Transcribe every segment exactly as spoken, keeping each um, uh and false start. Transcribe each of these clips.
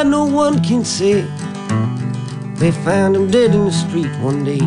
why no one can say they found him dead in the street one day.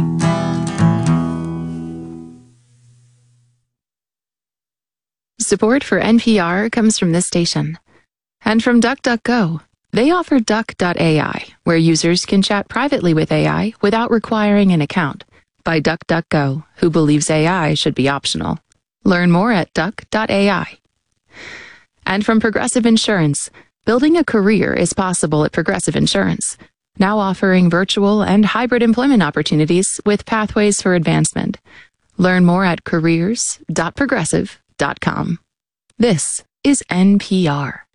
Support for N P R comes from this station. And from DuckDuckGo. They offer Duck dot A I, where users can chat privately with A I without requiring an account, by DuckDuckGo, who believes A I should be optional. Learn more at Duck dot A I. And from Progressive Insurance. Building a career is possible at Progressive Insurance, now offering virtual and hybrid employment opportunities with pathways for advancement. Learn more at careers dot progressive dot com. This is N P R.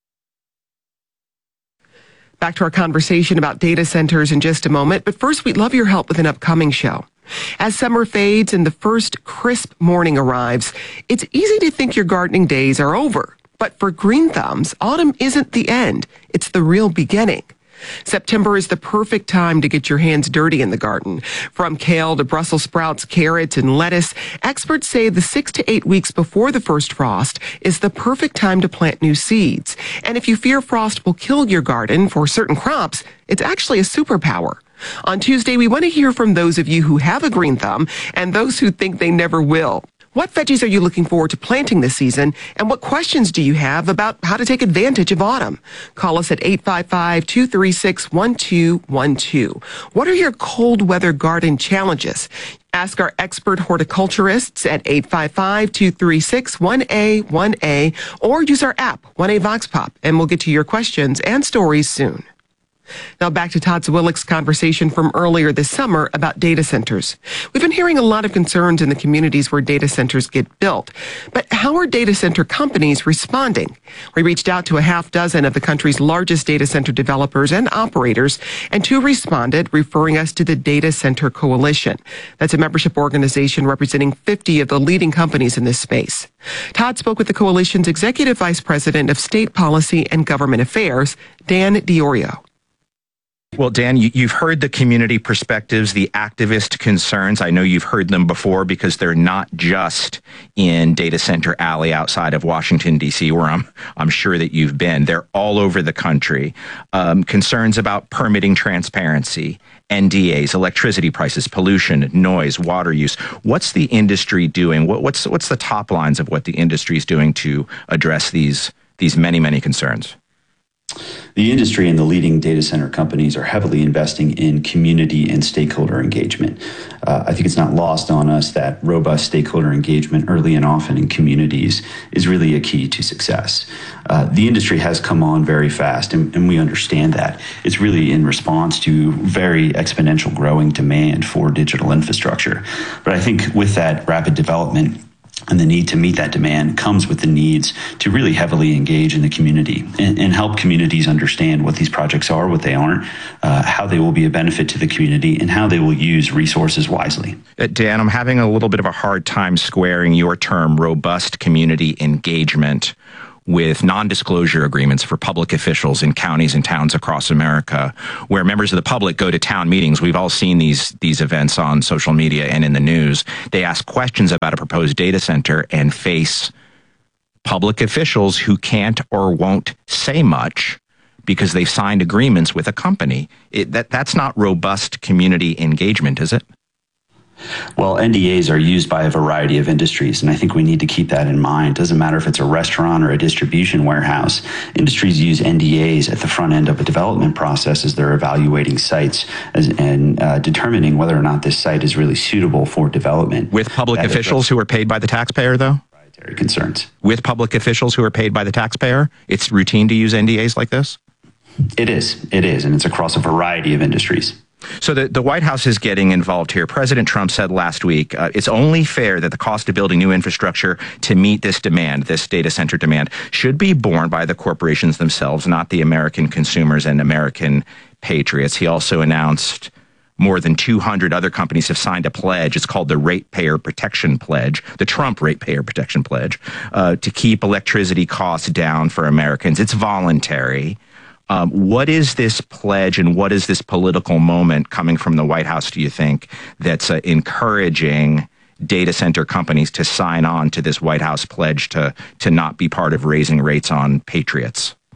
Back to our conversation about data centers in just a moment, but first we'd love your help with an upcoming show. As summer fades and the first crisp morning arrives, it's easy to think your gardening days are over. But for Green Thumbs, autumn isn't the end. It's the real beginning. September is the perfect time to get your hands dirty in the garden. From kale to Brussels sprouts, carrots, and lettuce, experts say the six to eight weeks before the first frost is the perfect time to plant new seeds. And if you fear frost will kill your garden for certain crops, it's actually a superpower. On Tuesday, we want to hear from those of you who have a green thumb and those who think they never will. What veggies are you looking forward to planting this season, and what questions do you have about how to take advantage of autumn? Call us at eight five five, two three six, one two one two. What are your cold weather garden challenges? Ask our expert horticulturists at eight five five, two three six, one A one A or use our app, one A Vox Pop, and we'll get to your questions and stories soon. Now back to Todd Zwillich's conversation from earlier this summer about data centers. We've been hearing a lot of concerns in the communities where data centers get built. But how are data center companies responding? We reached out to a half dozen of the country's largest data center developers and operators, and two responded, referring us to the Data Center Coalition. That's a membership organization representing fifty of the leading companies in this space. Todd spoke with the coalition's Executive Vice President of State Policy and Government Affairs, Dan Diorio. Well, Dan, you, you've heard the community perspectives, the activist concerns. I know you've heard them before because they're not just in Data Center Alley outside of Washington, D C, where I'm, I'm sure that you've been. They're all over the country. Um, concerns about permitting transparency, N D As, electricity prices, pollution, noise, water use. What's the industry doing? What, what's, what's the top lines of what the industry is doing to address these, these many, many concerns? The industry and the leading data center companies are heavily investing in community and stakeholder engagement. Uh, I think it's not lost on us that robust stakeholder engagement early and often in communities is really a key to success. Uh, the industry has come on very fast, and, and we understand that. It's really in response to very exponential growing demand for digital infrastructure. But I think with that rapid development, and the need to meet that demand comes with the needs to really heavily engage in the community and, and help communities understand what these projects are, what they aren't, uh, how they will be a benefit to the community, and how they will use resources wisely. Uh, Dan, I'm having a little bit of a hard time squaring your term robust community engagement with non-disclosure agreements for public officials in counties and towns across America, where members of the public go to town meetings. We've all seen these these events on social media and in the news. They ask questions about a proposed data center and face public officials who can't or won't say much because they've signed agreements with a company. It, that that's not robust community engagement, is it? Well, N D As are used by a variety of industries, and I think we need to keep that in mind. It doesn't matter if it's a restaurant or a distribution warehouse. Industries use N D As at the front end of a development process as they're evaluating sites as, and uh, determining whether or not this site is really suitable for development. With public that officials who are paid by the taxpayer, though? Proprietary concerns. With public officials who are paid by the taxpayer? It's routine to use N D As like this? It is. It is, and it's across a variety of industries. So the, the White House is getting involved here. President Trump said last week, uh, it's only fair that the cost of building new infrastructure to meet this demand, this data center demand, should be borne by the corporations themselves, not the American consumers and American patriots. He also announced more than two hundred other companies have signed a pledge. It's called the Ratepayer Protection Pledge, the Trump Ratepayer Protection Pledge, uh, to keep electricity costs down for Americans. It's voluntary. Um, what is this pledge and what is this political moment coming from the White House, do you think, that's uh, encouraging data center companies to sign on to this White House pledge to, to not be part of raising rates on patriots?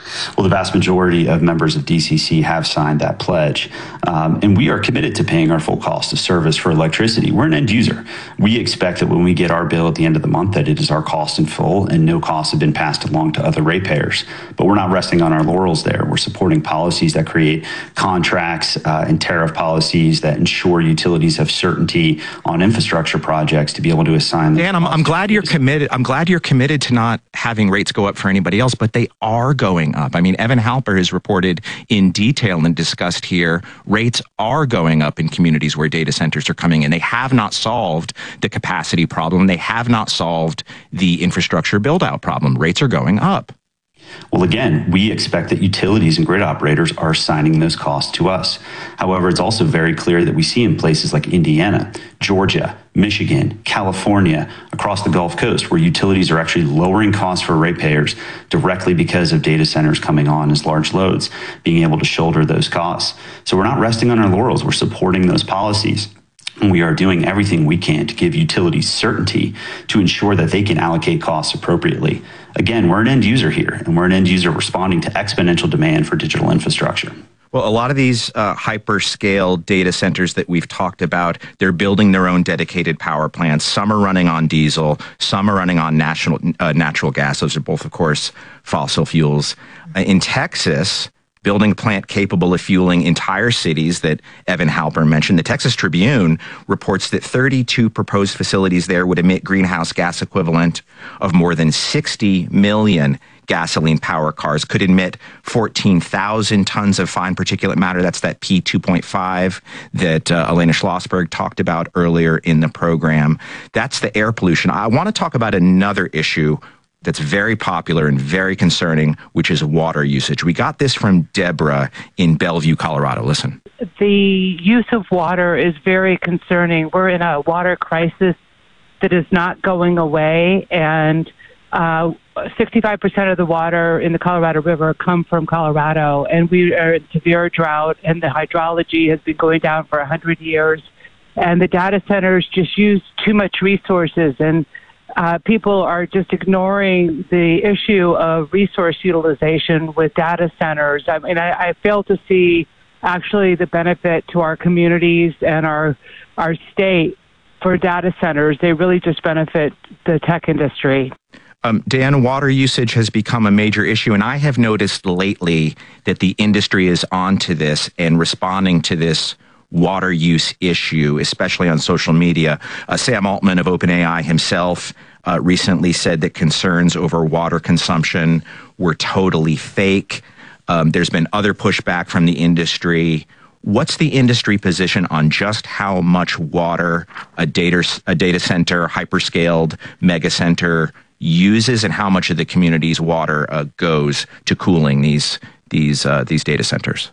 Well, the vast majority of members of D C C have signed that pledge, um, and we are committed to paying our full cost of service for electricity. We're an end user. We expect that when we get our bill at the end of the month, that it is our cost in full and no costs have been passed along to other ratepayers. But we're not resting on our laurels there. We're supporting policies that create contracts uh, and tariff policies that ensure utilities have certainty on infrastructure projects to be able to assign. Dan, I'm, I'm glad you're committed. I'm glad you're committed to not having rates go up for anybody else, but they are going up. I mean, Evan Halper has reported in detail and discussed here, rates are going up in communities where data centers are coming in. They have not solved the capacity problem. They have not solved the infrastructure build-out problem. Rates are going up. Well, again, we expect that utilities and grid operators are assigning those costs to us. However, it's also very clear that we see in places like Indiana, Georgia, Michigan, California, across the Gulf Coast, where utilities are actually lowering costs for ratepayers directly because of data centers coming on as large loads, being able to shoulder those costs. So we're not resting on our laurels. We're supporting those policies. And we are doing everything we can to give utilities certainty to ensure that they can allocate costs appropriately. Again, we're an end user here, and we're an end user responding to exponential demand for digital infrastructure. Well, a lot of these uh, hyperscale data centers that we've talked about, they're building their own dedicated power plants. Some are running on diesel, some are running on national, uh, natural gas. Those are both, of course, fossil fuels. Uh, in Texas, building a plant capable of fueling entire cities that Evan Halper mentioned. The Texas Tribune reports that thirty-two proposed facilities there would emit greenhouse gas equivalent of more than sixty million gasoline power cars, could emit fourteen thousand tons of fine particulate matter. That's that P two point five that uh, Elena Schlossberg talked about earlier in the program. That's the air pollution. I want to talk about another issue that's very popular and very concerning, which is water usage. We got this from Deborah in Bellevue, Colorado. Listen. The use of water is very concerning. We're in a water crisis that is not going away, and uh, sixty-five percent of the water in the Colorado River come from Colorado, and we are in severe drought, and the hydrology has been going down for one hundred years, and the data centers just use too much resources, and Uh, people are just ignoring the issue of resource utilization with data centers. I mean, I, I fail to see actually the benefit to our communities and our our state for data centers. They really just benefit the tech industry. Um, Dan, water usage has become a major issue, and I have noticed lately that the industry is onto this and responding to this water use issue, especially on social media. Uh, Sam Altman of OpenAI himself uh, recently said that concerns over water consumption were totally fake. Um, there's been other pushback from the industry. What's the industry position on just how much water a data, a data center, hyperscaled mega center uses, and how much of the community's water uh, goes to cooling these these uh, these data centers?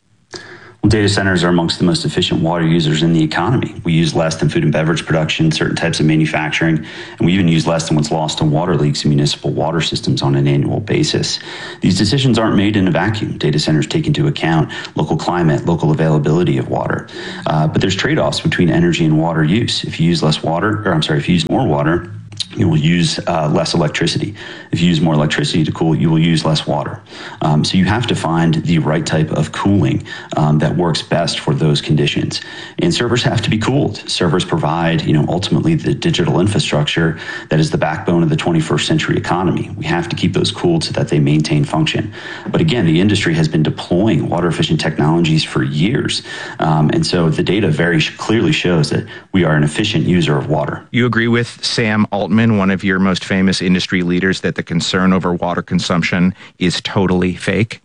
Well, data centers are amongst the most efficient water users in the economy. We use less than food and beverage production, certain types of manufacturing, and we even use less than what's lost to water leaks in municipal water systems on an annual basis. These decisions aren't made in a vacuum. Data centers take into account local climate, local availability of water. Uh, but there's trade-offs between energy and water use. If you use less water, or I'm sorry, if you use more water, you will use uh, less electricity. If you use more electricity to cool, you will use less water. Um, so you have to find the right type of cooling um, that works best for those conditions. And servers have to be cooled. Servers provide, you know, ultimately the digital infrastructure that is the backbone of the twenty-first century economy. We have to keep those cooled so that they maintain function. But again, the industry has been deploying water efficient technologies for years. Um, and so the data very clearly shows that we are an efficient user of water. You agree with Sam Altman, one of your most famous industry leaders, that the concern over water consumption is totally fake?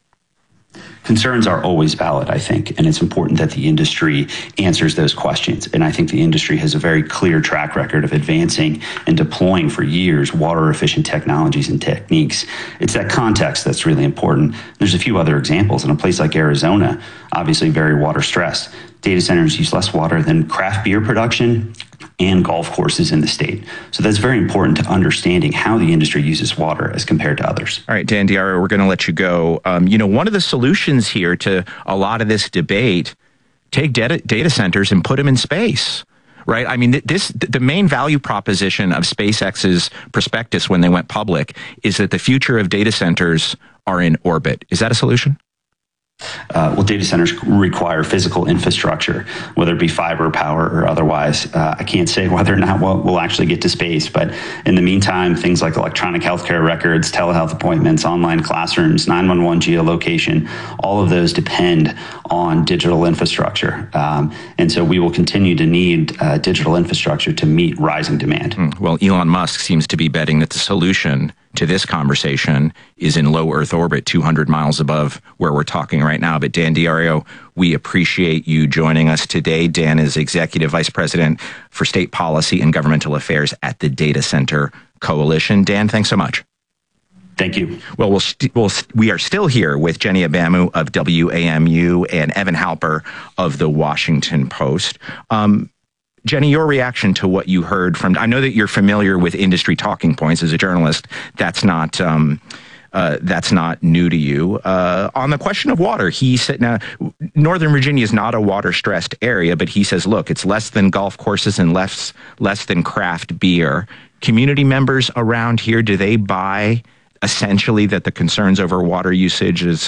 Concerns are always valid, I think, and it's important that the industry answers those questions. And I think the industry has a very clear track record of advancing and deploying for years water-efficient technologies and techniques. It's that context that's really important. There's a few other examples. In a place like Arizona, obviously very water-stressed, data centers use less water than craft beer production and golf courses in the state. So that's very important to understanding how the industry uses water as compared to others. All right, Dan Diaro, we're going to let you go. Um, you know, one of the solutions here to a lot of this debate, take data, data centers and put them in space, right? I mean, this the main value proposition of SpaceX's prospectus when they went public is that the future of data centers are in orbit. Is that a solution? Uh, well, data centers require physical infrastructure, whether it be fiber, power, or otherwise. Uh, I can't say whether or not we'll, we'll actually get to space, but in the meantime, things like electronic healthcare records, telehealth appointments, online classrooms, nine one one geolocation, all of those depend on digital infrastructure. Um, and so we will continue to need uh, digital infrastructure to meet rising demand. Mm. Well, Elon Musk seems to be betting that the solution to this conversation is in low Earth orbit, two hundred miles above where we're talking right now. But Dan D'Addario, we appreciate you joining us today. Dan is Executive Vice President for State Policy and Governmental Affairs at the Data Center Coalition. Dan, thanks so much. Thank you. Well, we'll, st- we'll st- we are still here with Jenny Abamu of W A M U and Evan Halper of The Washington Post. Um, Jenny, your reaction to what you heard from, I know that you're familiar with industry talking points as a journalist. That's not, um, uh, that's not new to you. Uh, on the question of water, he said, now, Northern Virginia is not a water-stressed area, but he says, look, it's less than golf courses and less, less than craft beer. Community members around here, do they buy essentially that the concerns over water usage is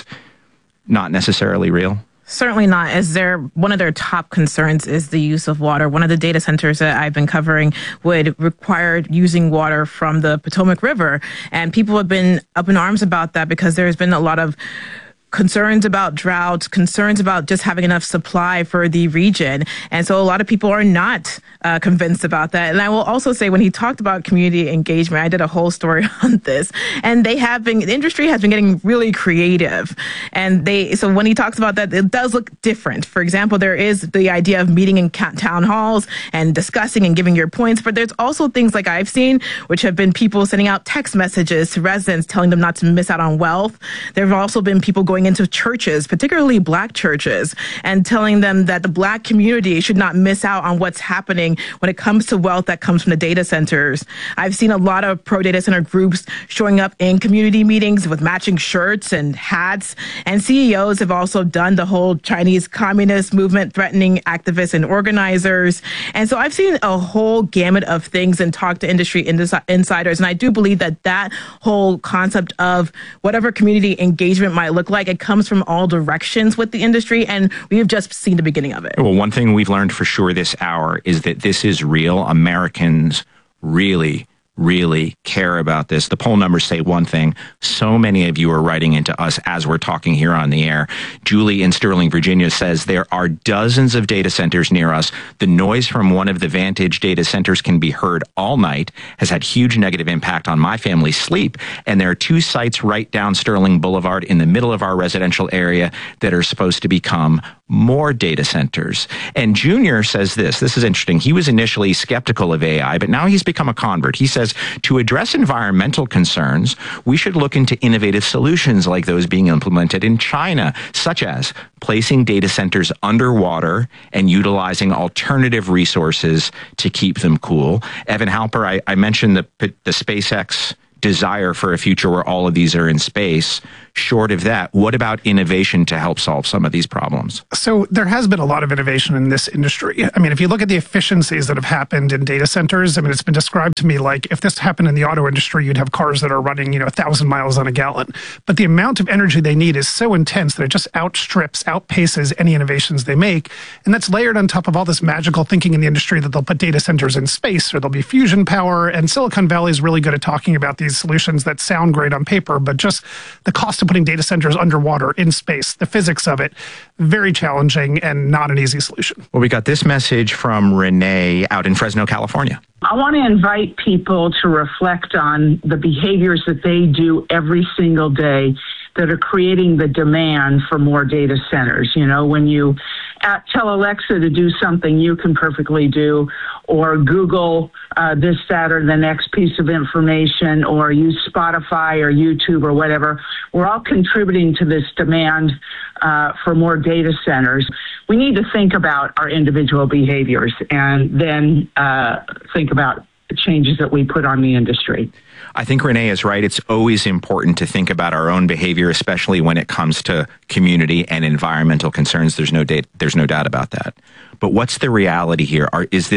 not necessarily real? Certainly not. As their one of their top concerns is the use of water. One of the data centers that I've been covering would require using water from the Potomac River, and people have been up in arms about that because there's been a lot of concerns about drought, concerns about just having enough supply for the region. And so a lot of people are not uh, convinced about that. And I will also say, when he talked about community engagement, I did a whole story on this, and they have been, the industry has been getting really creative. And they, so when he talks about that, it does look different. For example, there is the idea of meeting in town halls and discussing and giving your points, but there's also things like I've seen, which have been people sending out text messages to residents telling them not to miss out on wealth. There have also been people going into churches, particularly Black churches, and telling them that the Black community should not miss out on what's happening when it comes to wealth that comes from the data centers. I've seen a lot of pro-data center groups showing up in community meetings with matching shirts and hats, and C E Os have also done the whole Chinese Communist movement threatening activists and organizers. And so I've seen a whole gamut of things and talked to industry insiders, and I do believe that that whole concept of whatever community engagement might look like, it comes from all directions with the industry, and we have just seen the beginning of it. Well, one thing we've learned for sure this hour is that this is real. Americans really, really care about this. The poll numbers say one thing. So many of you are writing into us as we're talking here on the air. Julie in Sterling, Virginia says there are dozens of data centers near us. The noise from one of the Vantage data centers can be heard all night, has had huge negative impact on my family's sleep. And there are two sites right down Sterling Boulevard in the middle of our residential area that are supposed to become more data centers. And Junior says this, this is interesting. He was initially skeptical of A I, but now he's become a convert. He says, to address environmental concerns, we should look into innovative solutions like those being implemented in China, such as placing data centers underwater and utilizing alternative resources to keep them cool. Evan Halper, I, I mentioned the, the SpaceX desire for a future where all of these are in space. Short of that, what about innovation to help solve some of these problems? So there has been a lot of innovation in this industry. I mean, if you look at the efficiencies that have happened in data centers, I mean, it's been described to me like if this happened in the auto industry, you'd have cars that are running, you know, a thousand miles on a gallon. But the amount of energy they need is so intense that it just outstrips, outpaces any innovations they make. And that's layered on top of all this magical thinking in the industry that they'll put data centers in space or there'll be fusion power. And Silicon Valley is really good at talking about these solutions that sound great on paper, but just the cost of putting data centers underwater in space, the physics of it, very challenging and not an easy solution. Well, we got this message from Renee out in Fresno, California. I want to invite people to reflect on the behaviors that they do every single day that are creating the demand for more data centers. You know, when you uh, tell Alexa to do something you can perfectly do, or Google uh, this, that, or the next piece of information, or use Spotify or YouTube or whatever, we're all contributing to this demand uh, for more data centers. We need to think about our individual behaviors and then uh, think about the changes that we put on the industry. I think Renee is right. It's always important to think about our own behavior, especially when it comes to community and environmental concerns. There's no date, there's no doubt about that. But what's the reality here? Are, is this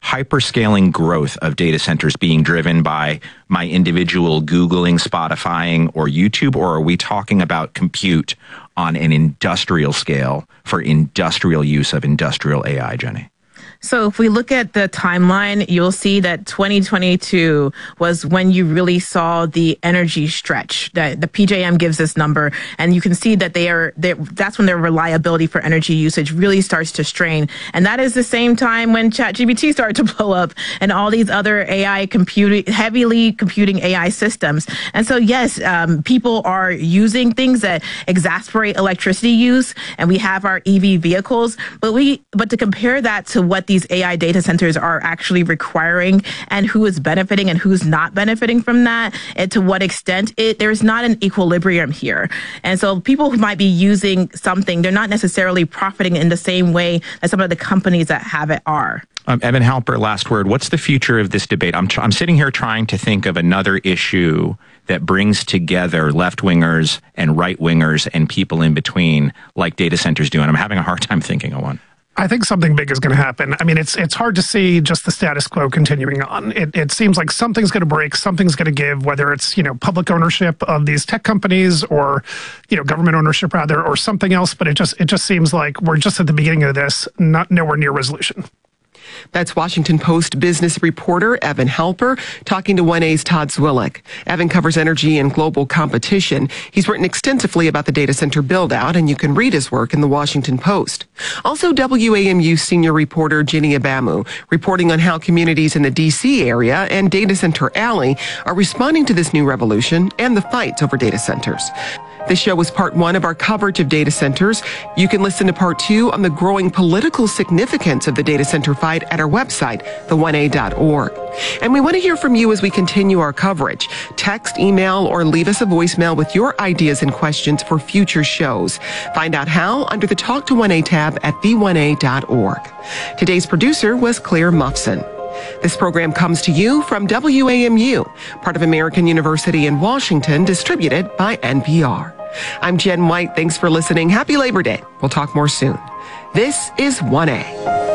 hyperscaling growth of data centers being driven by my individual Googling, Spotifying, or YouTube, or are we talking about compute on an industrial scale for industrial use of industrial A I, Jenny? So if we look at the timeline, you'll see that twenty twenty-two was when you really saw the energy stretch. That the P J M gives this number, and you can see that they are that's when their reliability for energy usage really starts to strain. And that is the same time when ChatGPT started to blow up and all these other A I computing, heavily computing A I systems. And so yes, um, people are using things that exasperate electricity use, and we have our E V vehicles. But we but to compare that to what these A I data centers are actually requiring and who is benefiting and who's not benefiting from that, and to what extent, it there's not an equilibrium here. And so people who might be using something, they're not necessarily profiting in the same way that some of the companies that have it are. Um, Evan Halper, last word. What's the future of this debate? I'm, tr- I'm sitting here trying to think of another issue that brings together left-wingers and right-wingers and people in between like data centers do, and I'm having a hard time thinking of one. I think something big is going to happen. I mean, it's it's hard to see just the status quo continuing on. It, it seems like something's going to break, something's going to give, whether it's, you know, public ownership of these tech companies or, you know, government ownership rather, or something else. But it just it just seems like we're just at the beginning of this, not nowhere near resolution. That's Washington Post business reporter Evan Halper talking to one A's Todd Zwillich. Evan covers energy and global competition. He's written extensively about the data center build-out, and you can read his work in the Washington Post. Also, W A M U senior reporter Ginny Abamu reporting on how communities in the D C area and Data Center Alley are responding to this new revolution and the fights over data centers. This show was part one of our coverage of data centers. You can listen to part two on the growing political significance of the data center fight at our website, the one a dot org. And we want to hear from you as we continue our coverage. Text, email, or leave us a voicemail with your ideas and questions for future shows. Find out how under the Talk to one A tab at the one a dot org. Today's producer was Claire Muffson. This program comes to you from W A M U, part of American University in Washington, distributed by N P R. I'm Jen White. Thanks for listening. Happy Labor Day. We'll talk more soon. This is one A.